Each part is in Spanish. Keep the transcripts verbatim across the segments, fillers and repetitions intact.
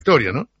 historia, ¿no?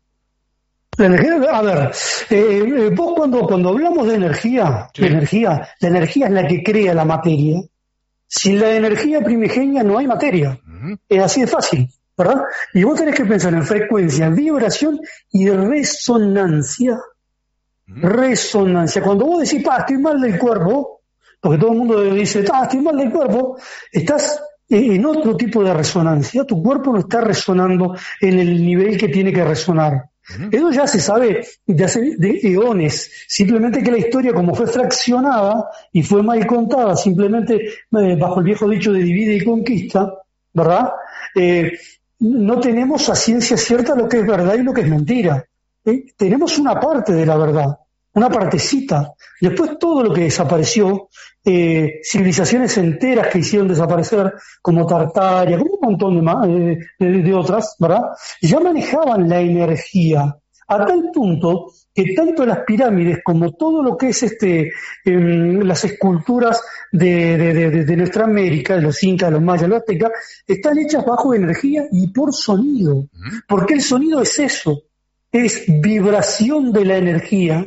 La energía, a ver, eh, vos cuando, cuando hablamos de energía, Sí. de energía, la energía es la que crea la materia. Sin la energía primigenia no hay materia. Uh-huh. Es así de fácil, ¿verdad? Y vos tenés que pensar en frecuencia, vibración y resonancia. Uh-huh. Resonancia. Cuando vos decís, ah, estoy mal del cuerpo, porque todo el mundo dice, ah, estoy mal del cuerpo, estás en otro tipo de resonancia. Tu cuerpo no está resonando en el nivel que tiene que resonar. Uh-huh. Eso ya se sabe de hace de eones, simplemente que la historia, como fue fraccionada y fue mal contada, simplemente eh, bajo el viejo dicho de divide y conquista, ¿verdad? Eh, no tenemos a ciencia cierta lo que es verdad y lo que es mentira. Eh, tenemos una parte de la verdad, una partecita. Después todo lo que desapareció, eh, civilizaciones enteras que hicieron desaparecer, como Tartaria, como un montón de, más, eh, de, de otras, ¿verdad? Ya manejaban la energía a tal punto que tanto las pirámides como todo lo que es este eh, las esculturas de, de, de, de nuestra América, de los incas, de los mayas, los aztecas, están hechas bajo energía y por sonido. Porque el sonido es eso, es vibración de la energía,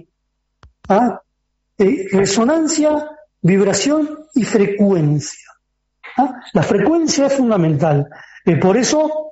¿ah? eh, resonancia, vibración y frecuencia. ¿Ah? La frecuencia es fundamental. Eh, por eso,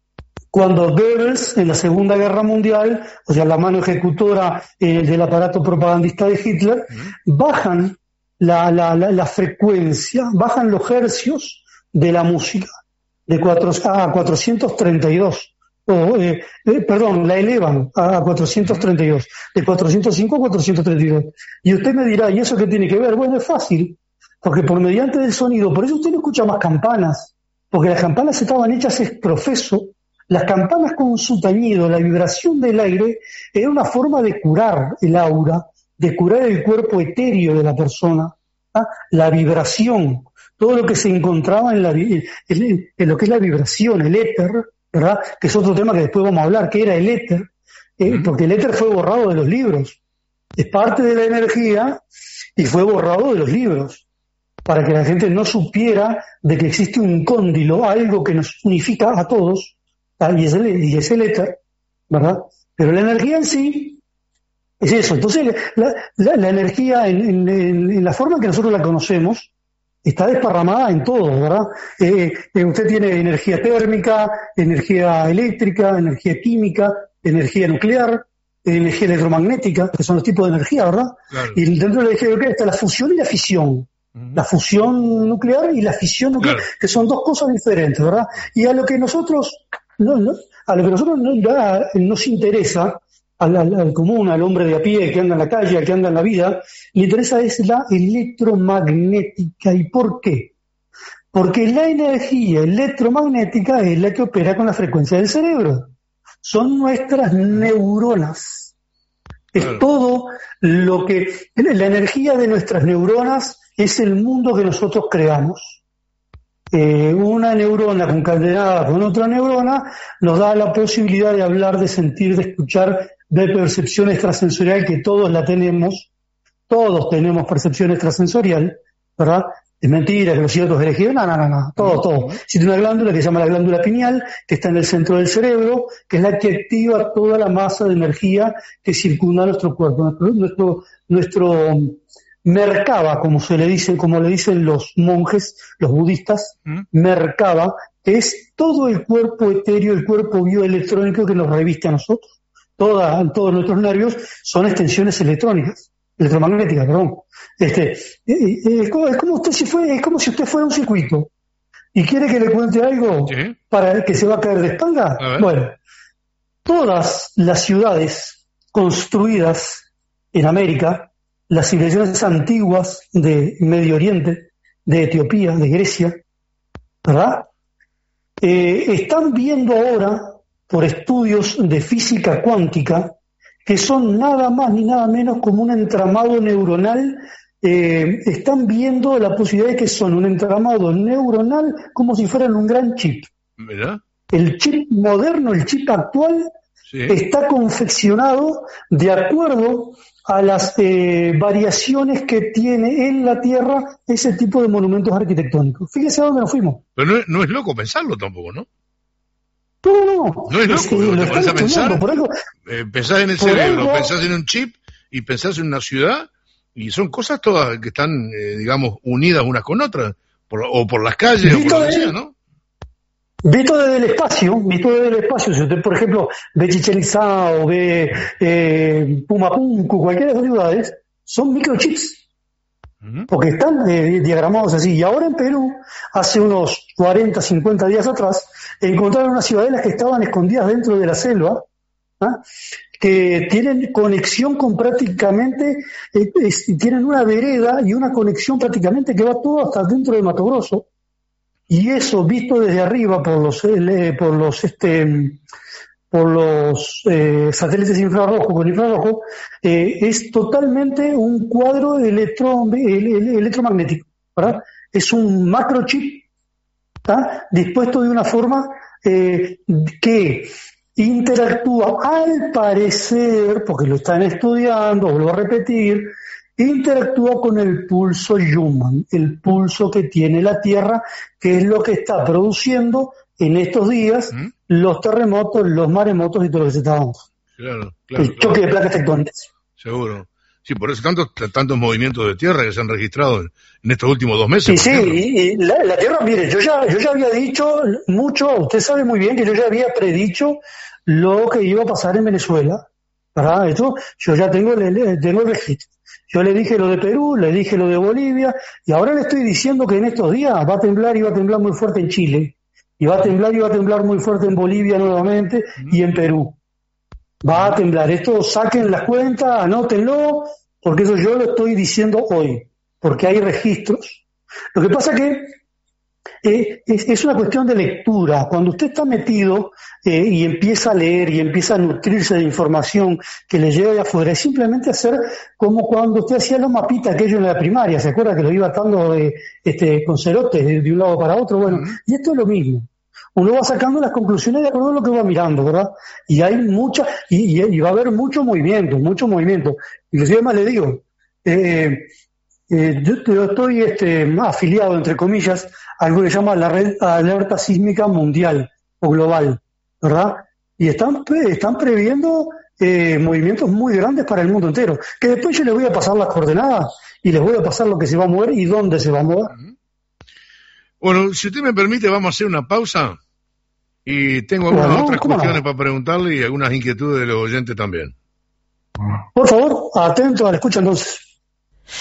cuando Goebbels, en la Segunda Guerra Mundial, o sea, la mano ejecutora eh, del aparato propagandista de Hitler, uh-huh. bajan la, la, la, la frecuencia, bajan los hercios de la música de cuatro, a cuatrocientos treinta y dos. Oh, eh, eh, perdón, la elevan a cuatrocientos treinta y dos, de cuatrocientos cinco a cuatrocientos treinta y dos. Y usted me dirá, ¿y eso qué tiene que ver? Bueno, es fácil, porque por mediante del sonido, por eso usted no escucha más campanas, porque las campanas estaban hechas ex profeso. Las campanas con su tañido, la vibración del aire, era una forma de curar el aura, de curar el cuerpo etéreo de la persona, ¿ah? La vibración, todo lo que se encontraba en, la, en, en lo que es la vibración, el éter, ¿verdad? Que es otro tema que después vamos a hablar, que era el éter, eh, porque el éter fue borrado de los libros, es parte de la energía y fue borrado de los libros, para que la gente no supiera de que existe un cóndilo, algo que nos unifica a todos, y es, el, y es el éter, ¿verdad? Pero la energía en sí es eso. Entonces, la, la, la energía en, en, en la forma que nosotros la conocemos está desparramada en todo, ¿verdad? Eh, eh, usted tiene energía térmica, energía eléctrica, energía química, energía nuclear, energía electromagnética, que son los tipos de energía, ¿verdad? Claro. Y dentro de la energía nuclear está la fusión y la fisión. Uh-huh. La fusión nuclear y la fisión nuclear, claro. Que son dos cosas diferentes, ¿verdad? Y a lo que nosotros No, no, a lo que nosotros no, ya nos interesa, al, al, al común, al hombre de a pie que anda en la calle, al que anda en la vida, le interesa es la electromagnética. ¿Y por qué? Porque la energía electromagnética es la que opera con la frecuencia del cerebro. Son nuestras neuronas. Es claro. Todo lo que... La energía de nuestras neuronas es el mundo que nosotros creamos. Eh, una neurona concatenada con otra neurona nos da la posibilidad de hablar, de sentir, de escuchar, de percepción extrasensorial, que todos la tenemos, todos tenemos percepción extrasensorial, ¿verdad? Es mentira que los ciegos elegidos, no, no, no, no, todo, todo. Existe una glándula que se llama la glándula pineal, que está en el centro del cerebro, que es la que activa toda la masa de energía que circunda nuestro cuerpo, nuestro, nuestro, nuestro Merkaba, como se le dice, como le dicen los monjes, los budistas, ¿Mm? Merkaba, es todo el cuerpo etéreo, el cuerpo bioelectrónico que nos reviste a nosotros. Toda, todos nuestros nervios son extensiones electrónicas, electromagnéticas, perdón. Este, es como, es como usted si fue, es como si usted fuera un circuito y quiere que le cuente algo, ¿sí? Para que se va a caer de espalda. Bueno, todas las ciudades construidas en América, las civilizaciones antiguas de Medio Oriente, de Etiopía, de Grecia, ¿verdad? Eh, están viendo ahora, por estudios de física cuántica, que son nada más ni nada menos como un entramado neuronal, eh, están viendo la posibilidad de que son un entramado neuronal como si fueran un gran chip. ¿Verdad? El chip moderno, el chip actual, sí, está confeccionado de acuerdo a las eh, variaciones que tiene en la Tierra ese tipo de monumentos arquitectónicos. Fíjese a dónde nos fuimos. Pero no, no es loco pensarlo tampoco, ¿no? No, no, no es loco, que te lo pones a están pensar, estudiando, por algo, eh, pensás en el por cerebro, algo- pensás en un chip y pensás en una ciudad, y son cosas todas que están, eh, digamos, unidas unas con otras, por- o por las calles, o por Visto lo que de- sea, ¿no? Visto desde el espacio, visto desde el espacio, si usted, por ejemplo, ve Chichén Itzá o ve eh, Pumapunku, cualquiera de esas ciudades, son microchips, Ujú. porque están eh, diagramados así. Y ahora en Perú, hace unos cuarenta, cincuenta días atrás, encontraron unas ciudadelas que estaban escondidas dentro de la selva, ¿ah? Que tienen conexión con prácticamente, eh, es- tienen una vereda y una conexión prácticamente que va todo hasta dentro de Mato Grosso. Y eso visto desde arriba por los eh, por los este por los eh, satélites infrarrojos con infrarrojo, eh, es totalmente un cuadro electro, el- el- electromagnético, ¿verdad? Es un macrochip, ¿tá? Dispuesto de una forma eh, que interactúa, al parecer, porque lo están estudiando, vuelvo a repetir, interactúa con el pulso Schumann, el pulso que tiene la Tierra, que es lo que está produciendo en estos días ¿Mm? los terremotos, los maremotos y todo lo que se está dando. Claro, claro, El choque claro, de placas tectónicas. seguro. Sí, por eso tantos, tantos movimientos de tierra que se han registrado en, en estos últimos dos meses, Y por sí, ejemplo. y, y la, la Tierra, mire, yo ya, yo ya había dicho mucho, usted sabe muy bien que yo ya había predicho lo que iba a pasar en Venezuela, ¿verdad? Esto, yo ya tengo el, el- tengo el registro. Yo le dije lo de Perú, le dije lo de Bolivia, y ahora le estoy diciendo que en estos días va a temblar y va a temblar muy fuerte en Chile, y va a temblar y va a temblar muy fuerte en Bolivia nuevamente y en Perú. Va a temblar. Esto saquen las cuentas, anótenlo, porque eso yo lo estoy diciendo hoy, porque hay registros. Lo que pasa que eh, es, es una cuestión de lectura. Cuando usted está metido eh, y empieza a leer y empieza a nutrirse de información que le llega de afuera, es simplemente hacer como cuando usted hacía los mapitas aquello en la primaria, ¿se acuerda que lo iba atando eh, este, con cerotes de, de un lado para otro? Bueno, Ujú. y esto es lo mismo. Uno va sacando las conclusiones de acuerdo a lo que va mirando, ¿verdad? Y hay mucha, y, y- y va a haber mucho movimiento, mucho movimiento. Inclusive más le digo, eh, eh, yo, yo estoy este, afiliado, entre comillas, a algo que se llama la Red Alerta Sísmica Mundial o Global, ¿verdad? Y están, pre- están previendo eh, movimientos muy grandes para el mundo entero, que después yo les voy a pasar las coordenadas y les voy a pasar lo que se va a mover y dónde se va a mover. Bueno, si usted me permite, vamos a hacer una pausa y tengo algunas Bueno, otras ¿cómo no? cuestiones para preguntarle y algunas inquietudes de los oyentes también. Por favor, atento a la escucha entonces.